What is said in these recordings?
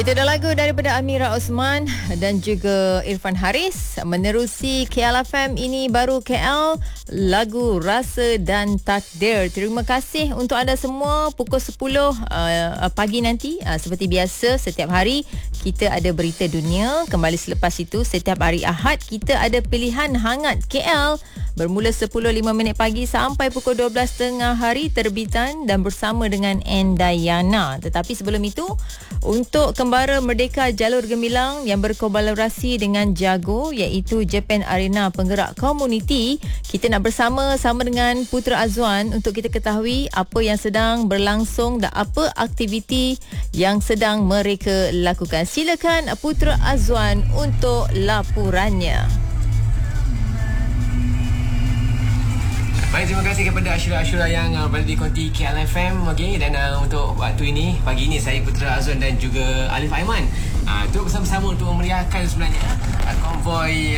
Itu dah lagu daripada Amira Osman dan juga Irfan Haris. Menerusi KLFM ini baru KL, lagu Rasa dan Takdir. Terima kasih untuk anda semua. Pukul 10 pagi nanti, seperti biasa setiap hari kita ada berita dunia. Kembali selepas itu setiap hari Ahad kita ada pilihan hangat KL bermula 10.05 pagi sampai pukul 12 tengah hari terbitan dan bersama dengan Endayana. Tetapi sebelum itu, untuk Kembara Merdeka Jalur Gemilang yang berkolaborasi dengan Jago, iaitu Japan Arena Penggerak Komuniti, kita nak bersama-sama dengan Putra Azwan untuk kita ketahui apa yang sedang berlangsung dan apa aktiviti yang sedang mereka lakukan. Silakan Putra Azwan untuk laporannya. Baik, terima kasih kepada Ashura yang berada di konti KLFM. Okey, dan untuk waktu ini, pagi ini saya Putra Azwan dan juga Alif Aiman untuk bersama-sama untuk memeriahkan sebenarnya konvoi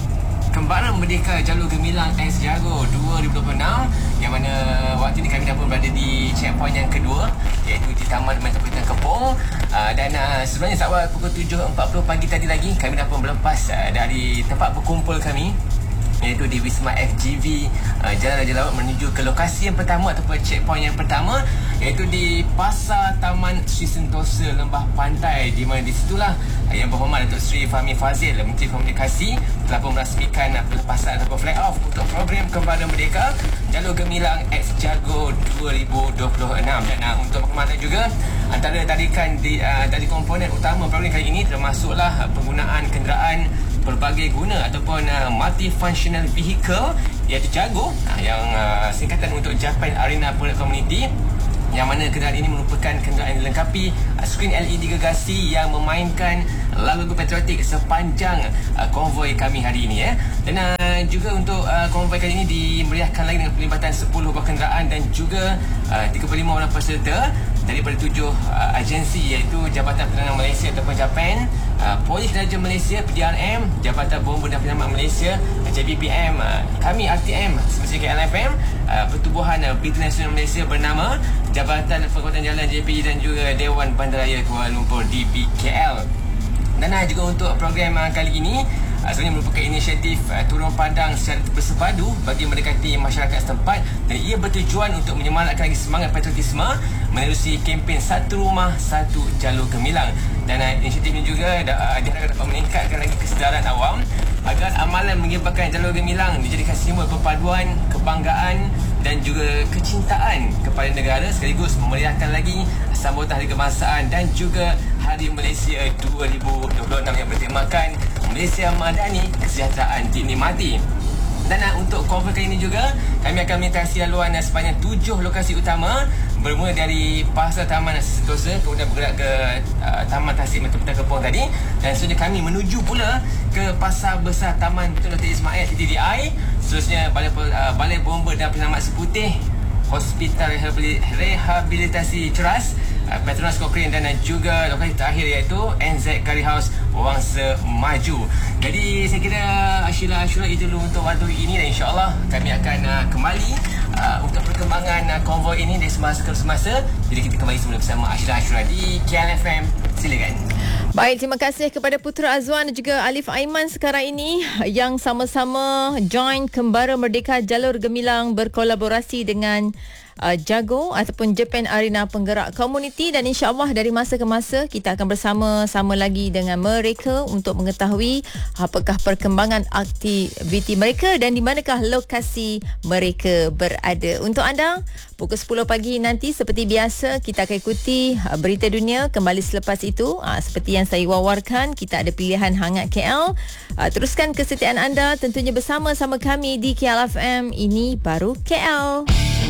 Kembara Merdeka Jalur Gemilang X Jago 2026, yang mana waktu ini kami dah pun berada di checkpoint yang kedua, iaitu di Taman Metropolitan Kepong. Dan sebenarnya sewaktu pukul 7.40 pagi tadi lagi kami dah pun berlepas dari tempat berkumpul kami, iaitu di Wisma FGV Jalan Raja Lawak, menuju ke lokasi yang pertama ataupun checkpoint yang pertama, iaitu di Pasar Taman Sri Sentosa Lembah Pantai, di mana di situlah Yang Berhormat Datuk Seri Fahmi Fadzil, Menteri Komunikasi, telah pun merasmikan pelepasan ataupun flag off untuk program Kembara Merdeka Jalur Gemilang X Jago 2026. Dan untuk makluman juga, antara tarikan dari komponen utama program kali ini termasuklah penggunaan kenderaan pelbagai guna ataupun multifunctional vehicle, iaitu Jago, yang singkatan untuk Japan Arena Penggerak Komuniti, yang mana kenderaan ini merupakan kenderaan yang dilengkapi skrin LED gergasi yang memainkan lagu-lagu patriotik sepanjang konvoi kami hari ini. Dan juga untuk konvoi kali ini dimeriahkan lagi dengan pelibatan 10 buah kenderaan dan juga 35 orang peserta daripada 7 agensi, iaitu Jabatan Penerangan Malaysia ataupun Japan, Polis Raja Malaysia PDRM, Jabatan Bomba dan Penyelamat Malaysia JBPM, kami RTM seperti KLFM, Pertubuhan Berita Nasional Malaysia bernama Jabatan Pengurusan Jalan JPI dan juga Dewan Bandaraya Kuala Lumpur DBKL. Dan juga untuk program kali ini sebenarnya merupakan inisiatif turun padang secara bersepadu bagi mendekati masyarakat setempat, dan ia bertujuan untuk menyemarakkan lagi semangat patriotisme menerusi kempen Satu Rumah Satu Jalur Gemilang. Dan inisiatif ini juga diharapkan dapat meningkatkan lagi kesedaran awam agar amalan mengibarkan Jalur Gemilang dijadikan simbol perpaduan, kebanggaan dan juga kecintaan kepada negara, sekaligus memeriahkan lagi sambutan Hari Kebangsaan dan juga Hari Malaysia 2026 yang bertemakan Malaysia Madani, Kesejahteraan Dinikmati. Dan untuk konvoi kali ini juga kami akan melintasi laluan sepanjang 7 lokasi utama, bermula dari Pasar Taman Sri Sentosa, kemudian bergerak ke Taman Tasik Metropolitan Kepong tadi, dan seterusnya kami menuju pula ke Pasar Besar Taman Tun Dr. Ismail TDI, seterusnya Balai Bomba dan Penyelamat Seputih, Hospital Rehabilitasi Ceras, Petronas Cochrane, dan juga lokasi terakhir iaitu NZ Curry House Wangsa Maju. Jadi saya kira Ashura itu dulu untuk waktu ini, dan insyaAllah kami akan kembali untuk perkembangan konvoi ini dari semasa ke semasa. Jadi kita kembali semula bersama Ashura di KLFM. Silakan. Baik, terima kasih kepada Putra Azwan dan juga Alif Aiman sekarang ini yang sama-sama join Kembara Merdeka Jalur Gemilang berkolaborasi dengan Jago ataupun Japan Arena Penggerak Komuniti, dan insya-Allah dari masa ke masa kita akan bersama-sama lagi dengan mereka untuk mengetahui apakah perkembangan aktiviti mereka dan di manakah lokasi mereka berada. Untuk anda, pukul 10 pagi nanti seperti biasa kita akan ikuti berita dunia. Kembali selepas itu, seperti yang saya wawarkan, kita ada pilihan hangat KL. Teruskan kesetiaan anda tentunya bersama-sama kami di KLFM. Ini baru KL.